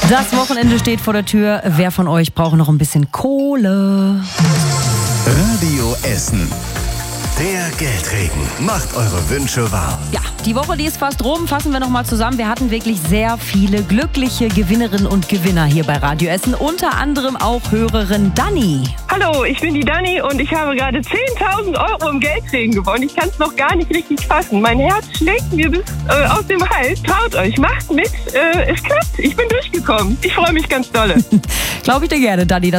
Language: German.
Das Wochenende steht vor der Tür. Wer von euch braucht noch ein bisschen Kohle? Radio Essen. Der Geldregen macht eure Wünsche wahr. Ja, die Woche, die ist fast rum. Fassen wir nochmal zusammen. Wir hatten wirklich sehr viele glückliche Gewinnerinnen und Gewinner hier bei Radio Essen. Unter anderem auch Hörerin Dani. Hallo, ich bin die Dani und ich habe gerade 10.000 Euro im Geldregen gewonnen. Ich kann es noch gar nicht richtig fassen. Mein Herz schlägt mir bis aus dem Hals. Traut euch, macht mit. Es klappt. Ich bin durchgekommen. Ich freue mich ganz dolle. Glaube ich dir gerne, Dani.